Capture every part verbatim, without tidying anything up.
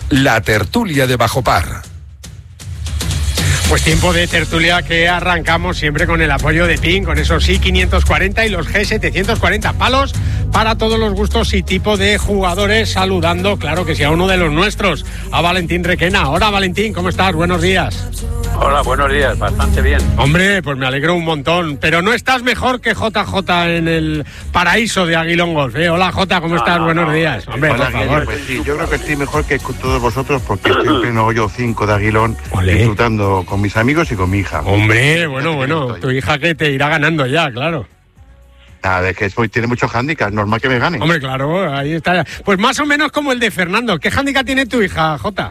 La tertulia de Bajo Par. Pues tiempo de tertulia que arrancamos siempre con el apoyo de Pin, con esos I quinientos cuarenta y los G setecientos cuarenta, palos para todos los gustos y tipo de jugadores, saludando, claro que sí, a uno de los nuestros, a Valentín Requena. Hola Valentín, ¿cómo estás? Buenos días. Hola, buenos días, bastante bien. Hombre, pues me alegro un montón, pero no estás mejor que J J en el paraíso de Aguilón Golf, ¿eh? Hola J, ¿cómo no, estás? No, buenos no, días. Hombre, hola, por favor. Pues sí, yo creo que estoy mejor que todos vosotros porque estoy en pleno hoyo cinco de Aguilón, Olé. disfrutando con mis amigos y con mi hija. Hombre, bueno, bueno, tu hija que te irá ganando ya, claro. Nada, es que hoy tiene muchos handicaps, normal que me gane. Hombre, claro, ahí está. Pues más o menos como el de Fernando. ¿Qué handicap tiene tu hija, Jota?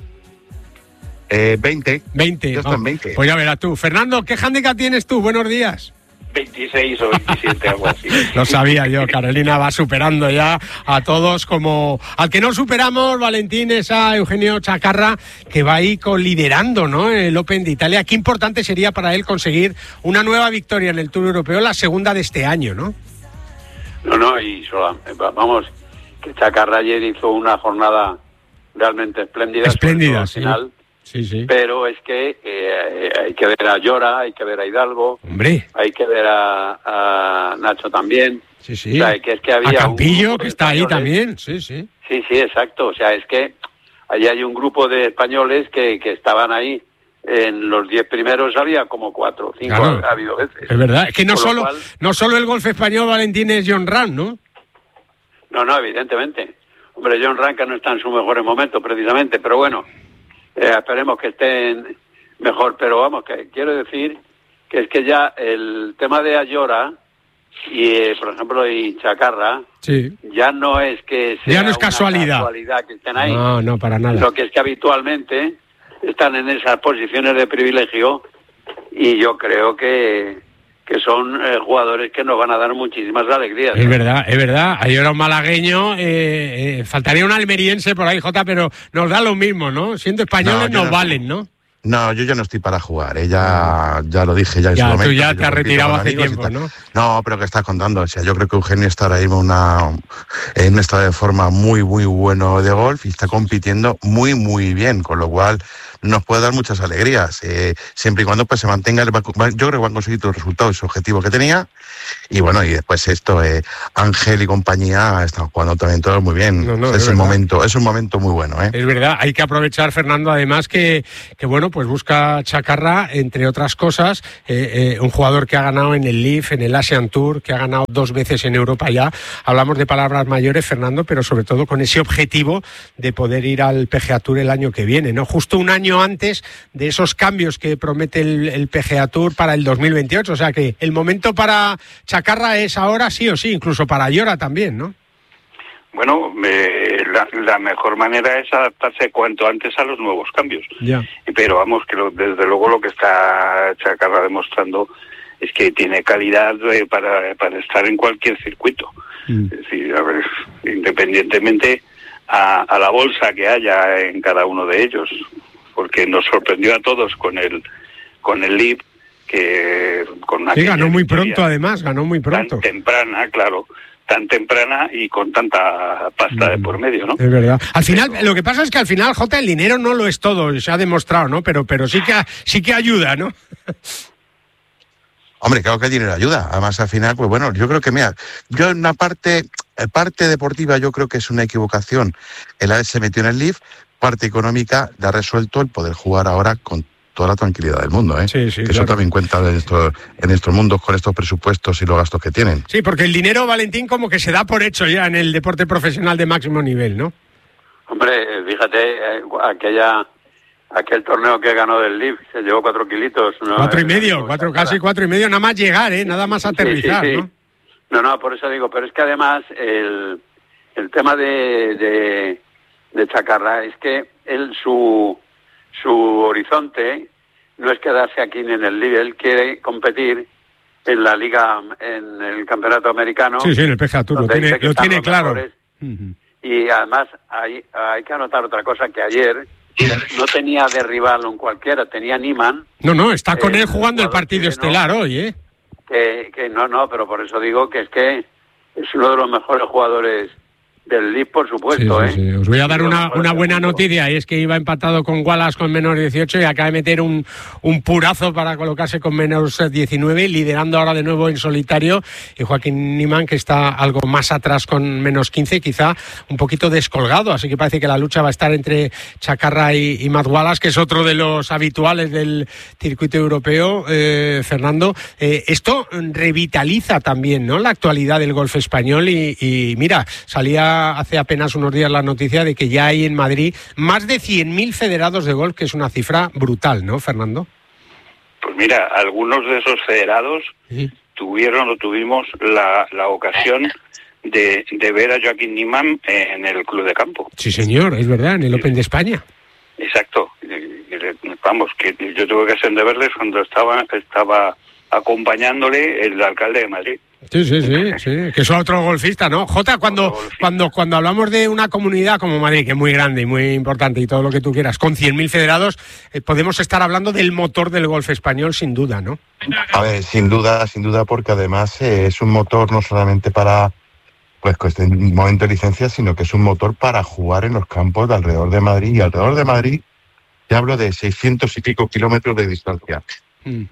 Eh, veinte. veinte. Yo estoy en veinte. Pues ya verás tú. Fernando, ¿qué handicap tienes tú? Buenos días. veintiséis o veintisiete, algo así. Lo sabía yo, Carolina va superando ya a todos, como al que no superamos, Valentín, es a Eugenio Chacarra, que va ahí con liderando, ¿no?, el Open de Italia. Qué importante sería para él conseguir una nueva victoria en el Tour Europeo, la segunda de este año, ¿no? No, no, y solo, vamos, que Chacarra ayer hizo una jornada realmente espléndida. Espléndida, al sí. Final. Sí, sí. Pero es que eh, hay que ver a Llora, hay que ver a Hidalgo, hombre, hay que ver a, a Nacho también. Sí, sí. O sea, que es que había a Campillo, que está ahí también, sí, sí. Sí, sí, exacto. O sea, es que allí hay un grupo de españoles que, que estaban ahí. En los diez primeros había como cuatro o cinco, claro, ha habido veces. Es verdad, es que no Por solo, cual, no solo el golf español, Valentín, es John Ram, ¿no? No, no, evidentemente. Hombre, John Ram que no está en su mejores momentos, precisamente, pero bueno. Eh, esperemos que estén mejor, pero vamos, que quiero decir que es que ya el tema de Ayora y, eh, por ejemplo, y Chacarra, sí, ya no es que sea ya no es una casualidad. casualidad que estén ahí. No, no, para nada. Lo que es que habitualmente están en esas posiciones de privilegio y yo creo que... que son eh, jugadores que nos van a dar muchísimas alegrías. Es verdad, es verdad. Hay ahora un malagueño, eh, eh, faltaría un almeriense por ahí, Jota, pero nos da lo mismo, ¿no? Siendo españoles no, nos no valen, ¿no? No, yo ya no estoy para jugar, ¿eh? ya, ya lo dije ya en ya, su momento. Tú ya te has retirado hace tiempo, ¿no? No, pero que estás contando, o sea, yo creo que Eugenio está ahora mismo una, en un estado de forma muy, muy bueno de golf y está compitiendo muy, muy bien, con lo cual nos puede dar muchas alegrías, eh, siempre y cuando pues se mantenga, el, yo creo que van a conseguir los resultados, ese objetivo que tenía, y bueno, y después esto, eh, Ángel y compañía están jugando también todos muy bien, no, no, o sea, es, es el momento, es un momento muy bueno, ¿eh? Es verdad, hay que aprovechar, Fernando, además que, que bueno, pues busca Chacarra, entre otras cosas, eh, eh, un jugador que ha ganado en el Leaf, en el Asian Tour, que ha ganado dos veces en Europa ya, hablamos de palabras mayores, Fernando, pero sobre todo con ese objetivo de poder ir al P G A Tour el año que viene, ¿no? Justo un año antes de esos cambios que promete el, el P G A Tour para el dos mil veintiocho, o sea que el momento para Chacarra es ahora sí o sí, incluso para Llora también, ¿no? Bueno, eh, la, la mejor manera es adaptarse cuanto antes a los nuevos cambios. Ya. Pero vamos, que lo, desde luego lo que está Chacarra demostrando es que tiene calidad eh, para, para estar en cualquier circuito. Mm. Es decir, a ver, independientemente a, a la bolsa que haya en cada uno de ellos, porque nos sorprendió a todos con el con el Leaf, que con una sí, ganó muy pronto, además, ganó muy pronto. Tan temprana, claro, tan temprana y con tanta pasta mm. de por medio, ¿no? Es verdad. Al final, pero... lo que pasa es que al final, Jota, el dinero no lo es todo, se ha demostrado, ¿no? Pero, pero sí que sí que ayuda, ¿no? Hombre, claro que el dinero ayuda. Además, al final, pues bueno, yo creo que, mira, yo en una parte, parte deportiva yo creo que es una equivocación el haberse metido en el Leaf, parte económica le ha resuelto el poder jugar ahora con toda la tranquilidad del mundo, ¿eh? Sí, sí, que claro. Eso también cuenta en estos, en estos mundos con estos presupuestos y los gastos que tienen. Sí, porque el dinero, Valentín, como que se da por hecho ya en el deporte profesional de máximo nivel, ¿no? Hombre, fíjate, eh, aquella... aquel torneo que ganó del Leaf, se llevó cuatro kilitos. ¿no? Cuatro y medio, cuatro, casi cuatro y medio, nada más llegar, ¿eh? Nada más aterrizar, sí, sí, sí. ¿no? No, no, por eso digo, pero es que además el, el tema de, de, de Chacarra es que él, su, su horizonte no es quedarse aquí en el Leaf, él quiere competir en la liga, en el campeonato americano. Sí, sí, en el P G A Tour, lo tiene, lo tiene claro. Uh-huh. Y además hay, hay que anotar otra cosa, que ayer no tenía de rival en cualquiera, tenía Niemann. No, no, está con eh, él jugando el partido estelar no, hoy, ¿eh? Que, que no, no, pero por eso digo que es que es uno de los mejores jugadores del Leaf, por supuesto. Sí, sí, ¿eh? sí. Os voy a dar una, una buena noticia, y es que iba empatado con Wallace con menos dieciocho y acaba de meter un, un purazo para colocarse con menos diecinueve, liderando ahora de nuevo en solitario, y Joaquín Niemann, que está algo más atrás con menos quince, quizá un poquito descolgado, así que parece que la lucha va a estar entre Chacarra y, y Matt Wallace, que es otro de los habituales del circuito europeo. eh, Fernando, eh, esto revitaliza también, ¿no?, la actualidad del golf español, y, y mira, salía hace apenas unos días la noticia de que ya hay en Madrid más de cien mil federados de golf, que es una cifra brutal, ¿no, Fernando? Pues mira, algunos de esos federados sí. tuvieron o tuvimos la, la ocasión de, de ver a Joaquín Niemann en el Club de Campo. Sí, señor, es verdad, en el Open de España. Exacto. Vamos, que yo tuve ocasión de verles cuando estaba, estaba acompañándole el alcalde de Madrid. Sí, sí, sí, sí, que es otro golfista, ¿no? Jota, cuando, cuando, cuando hablamos de una comunidad como Madrid, que es muy grande y muy importante y todo lo que tú quieras, con cien mil federados, eh, podemos estar hablando del motor del golf español, sin duda, ¿no? A ver, sin duda, sin duda, porque además eh, es un motor no solamente para, pues, este momento de licencia, sino que es un motor para jugar en los campos de alrededor de Madrid, y alrededor de Madrid ya hablo de seiscientos y pico kilómetros de distancia. Mm.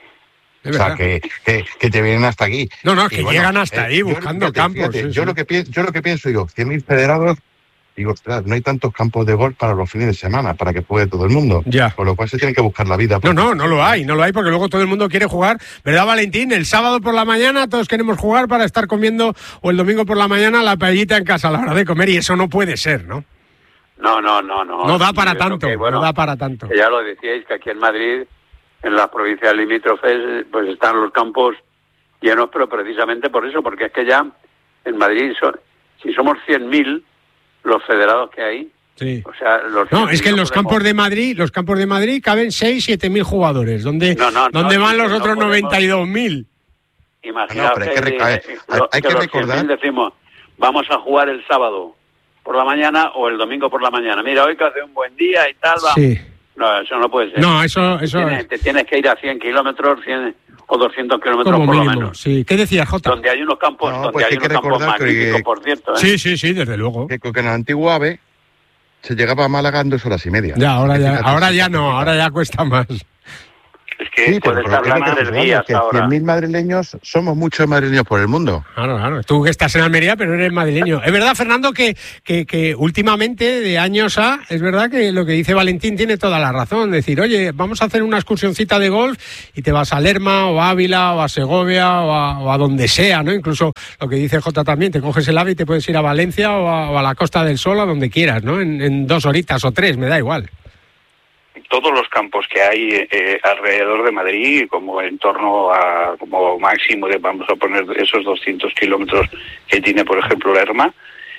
O sea, que, que, que te vienen hasta aquí. No, no, que bueno, llegan hasta ahí, eh, buscando fíjate, campos. Fíjate, sí, yo, sí. Lo que pienso, yo lo que pienso, digo, cien mil federados, digo, ostras, no hay tantos campos de golf para los fines de semana, para que juegue todo el mundo. Ya. Con lo cual se tiene que buscar la vida. No, no, no lo hay, no lo hay, porque luego todo el mundo quiere jugar, ¿verdad, Valentín? El sábado por la mañana todos queremos jugar para estar comiendo, o el domingo por la mañana la paellita en casa a la hora de comer, y eso no puede ser, ¿no? No, no, no, no. No da para tanto, que, bueno, no da para tanto. Ya lo decíais, que aquí en Madrid, en las provincias limítrofes, pues están los campos llenos, pero precisamente por eso, porque es que ya en Madrid, son, si somos cien mil los federados que hay, sí. O sea, los no, es que en los podemos... campos de Madrid, los campos de Madrid caben seis, siete mil jugadores, ¿dónde, no, no, ¿dónde no, van los no otros podemos... noventa y dos mil? Imaginaos no, que, que, rec... hay, hay, hay que, que recordar, decimos, vamos a jugar el sábado por la mañana o el domingo por la mañana. Mira, hoy que hace un buen día y tal, va. Sí. No, eso no puede ser. No, eso... eso... Tienes, te tienes que ir a cien kilómetros, cien o doscientos kilómetros como por mínimo, lo menos. Sí. ¿Qué decías, Jota? Donde hay unos campos, no, donde pues hay, hay unos que campos magníficos, que... por cierto. ¿eh? Sí, sí, sí, desde luego. Que con el antiguo AVE se llegaba a Málaga en dos horas y media. Ya, ahora ya, ahora ya no, ahora ya cuesta más. Es que sí, puedes hablar de tres días que ahora. cien mil madrileños, somos muchos madrileños por el mundo. Claro, claro. Tú que estás en Almería, pero eres madrileño. Es verdad, Fernando, que, que, que últimamente, de años a, es verdad que lo que dice Valentín tiene toda la razón. Decir, oye, vamos a hacer una excursioncita de golf y te vas a Lerma, o a Ávila, o a Segovia, o a, o a donde sea, ¿no? Incluso lo que dice Jota también, te coges el AVE y te puedes ir a Valencia o a, o a la Costa del Sol, a donde quieras, ¿no? En, en dos horitas o tres, me da igual. Todos los campos que hay eh, alrededor de Madrid, como en torno a, como máximo de, vamos a poner esos doscientos kilómetros que tiene, por ejemplo, Lerma,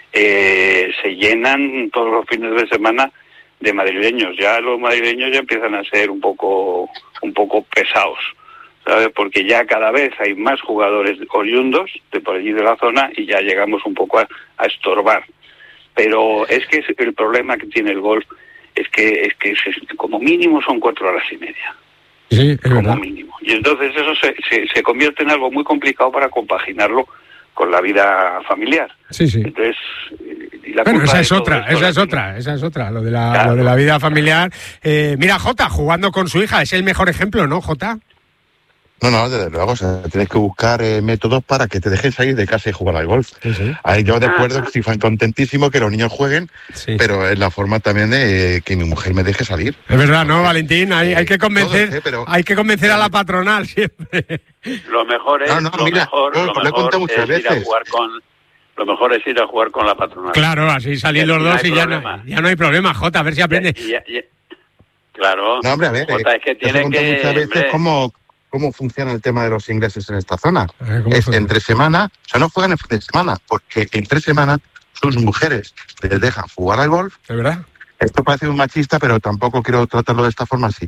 eh, se llenan todos los fines de semana de madrileños. Ya los madrileños ya empiezan a ser un poco, un poco pesados, ¿sabes? Porque ya cada vez hay más jugadores oriundos de por allí de la zona y ya llegamos un poco a, a estorbar. Pero es que el problema que tiene el golf es que es que como mínimo son cuatro horas y media. Sí, es como verdad. mínimo. Y entonces eso se, se, se convierte en algo muy complicado para compaginarlo con la vida familiar. Sí, sí. Entonces, y la bueno, esa es todo otra, esto esa es la otra, esa es otra, lo de la, claro. lo de la vida familiar. Eh, mira, Jota, jugando con su hija, es el mejor ejemplo, ¿no, Jota? No, no, desde luego, o sea, tienes que buscar eh, métodos para que te dejen salir de casa y jugar al golf. Sí, sí. Ahí yo de acuerdo, estoy contentísimo que los niños jueguen, sí. Pero es la forma también de eh, que mi mujer me deje salir. Es verdad, ¿no, Valentín? Hay, hay que convencer, Todos, eh, pero... hay que convencer a la patronal siempre. Lo mejor es, no, no, lo mira, mejor, no, lo lo he mejor contado muchas es ir a veces. jugar con, lo mejor es ir a jugar con la patronal. Claro, así salir los dos y ya no, ya no hay problema, Jota, a ver si aprende. Ya, ya, ya. Claro. No, hombre, a ver, Jota, es que tiene que... muchas veces hombre, cómo, cómo funciona el tema de los ingleses en esta zona. Ver, Es funciona? entre semana, o sea, no juegan en fin de semana, porque entre semana sus mujeres les dejan jugar al golf. ¿Es verdad? Esto parece un machista, pero tampoco quiero tratarlo de esta forma así.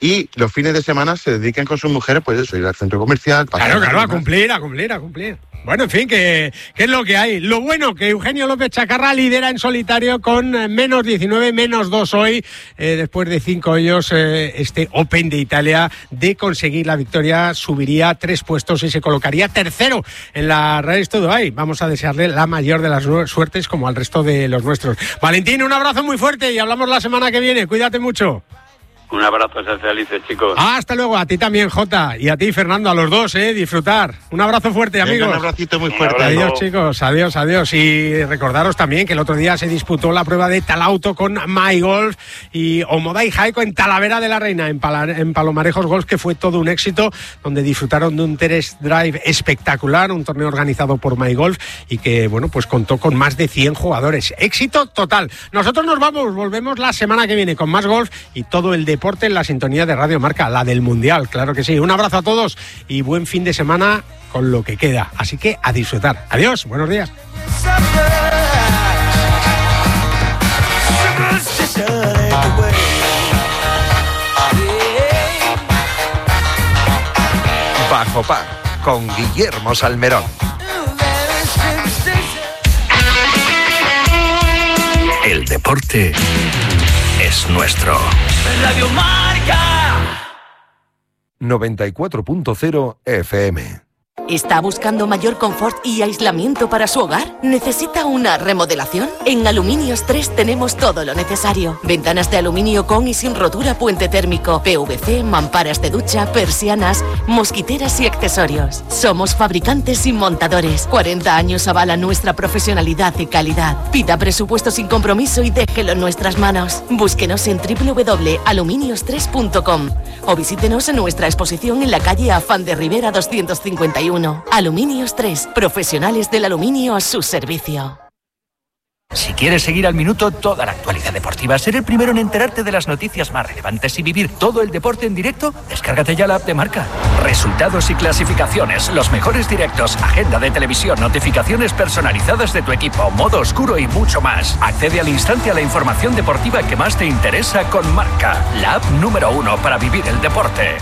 y los fines de semana se dediquen con sus mujeres, pues eso, ir al centro comercial. Claro, claro, a cumplir, a cumplir, a cumplir. Bueno, en fin, que, que es lo que hay. Lo bueno que Eugenio López Chacarra lidera en solitario con menos diecinueve, menos dos hoy, eh, después de cinco hoyos, eh, este Open de Italia. De conseguir la victoria, subiría tres puestos y se colocaría tercero en la Race to Dubai. Vamos a desearle la mayor de las suertes, como al resto de los nuestros. Valentín, un abrazo muy fuerte y hablamos la semana que viene. Cuídate mucho. Un abrazo, sean felices, chicos. Hasta luego, a ti también, Jota, y a ti, Fernando, a los dos, eh, disfrutar. Un abrazo fuerte, amigos. Venga, un abracito muy fuerte. Adiós, chicos, adiós, adiós. Y recordaros también que el otro día se disputó la prueba de Talauto con MyGolf y Omoda y Jaico en Talavera de la Reina, en, Pala, en Palomarejos Golf, que fue todo un éxito, donde disfrutaron de un test drive espectacular, un torneo organizado por MyGolf y que, bueno, pues contó con más de cien jugadores. Éxito total. Nosotros nos vamos, volvemos la semana que viene con más golf y todo el deporte en la sintonía de Radio Marca, la del Mundial, claro que sí. Un abrazo a todos y buen fin de semana con lo que queda. Así que a disfrutar. Adiós, buenos días. Bajo Par, con Guillermo Salmerón. El deporte es nuestro. Radio Marca noventa y cuatro punto cero F M. ¿Está buscando mayor confort y aislamiento para su hogar? ¿Necesita una remodelación? En Aluminios tres tenemos todo lo necesario. Ventanas de aluminio con y sin rotura, puente térmico, P V C, mamparas de ducha, persianas, mosquiteras y accesorios. Somos fabricantes y montadores. cuarenta años avalan nuestra profesionalidad y calidad. Pida presupuesto sin compromiso y déjelo en nuestras manos. Búsquenos en doble u doble u doble punto aluminios tres punto com o visítenos en nuestra exposición en la calle Afán de Rivera doscientos cincuenta y uno. Aluminios tres, profesionales del aluminio a su servicio. Si quieres seguir al minuto toda la actualidad deportiva, ser el primero en enterarte de las noticias más relevantes y vivir todo el deporte en directo, descárgate ya la app de Marca. Resultados y clasificaciones, los mejores directos, agenda de televisión, notificaciones personalizadas de tu equipo, modo oscuro y mucho más. Accede al instante a la información deportiva que más te interesa con Marca, la app número uno para vivir el deporte.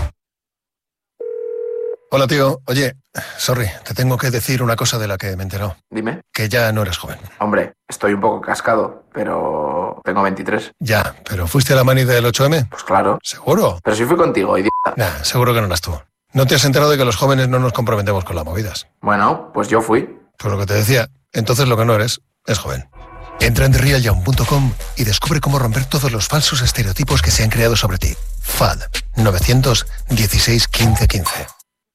Hola, tío. Oye, sorry, te tengo que decir una cosa de la que me he enterado. Dime. Que ya no eres joven. Hombre, estoy un poco cascado, pero tengo veintitrés. Ya, pero ¿fuiste a la mani del ocho eme? Pues claro. ¿Seguro? Pero si fui contigo, idiota. Nah, seguro que no eras tú. ¿No te has enterado de que los jóvenes no nos comprometemos con las movidas? Bueno, pues yo fui. Pues lo que te decía, entonces lo que no eres es joven. Entra en the real young punto com y descubre cómo romper todos los falsos estereotipos que se han creado sobre ti. F A D nueve uno seis, quince, quince.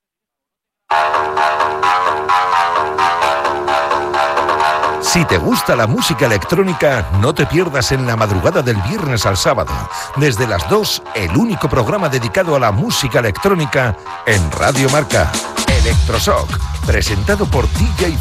Si te gusta la música electrónica, no te pierdas en la madrugada del viernes al sábado, desde las dos, el único programa dedicado a la música electrónica en Radio Marca. Electroshock, presentado por D J